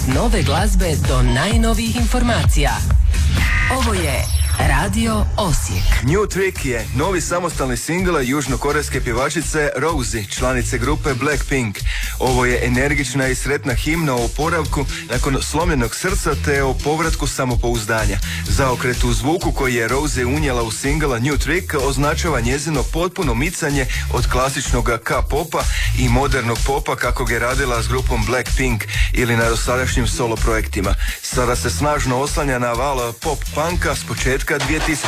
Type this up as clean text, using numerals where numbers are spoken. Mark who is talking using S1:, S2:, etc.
S1: nove glazbe do najnovijih informacija. Ovo je Radio Osijek.
S2: New Trick je novi samostalni singl južnokorejske pjevačice Rosie, članice grupe Blackpink. Ovo je energična i sretna himna o oporavku nakon slomljenog srca te o povratku samopouzdanja. Zaokret u zvuku koji je Rosie unijela u singla New Trick označava njezino potpuno micanje od klasičnog K-popa i modernog popa kako ga je radila s grupom Blackpink ili na dosadašnjim solo projektima. Sada se snažno oslanja na val pop-punka s početka 2000.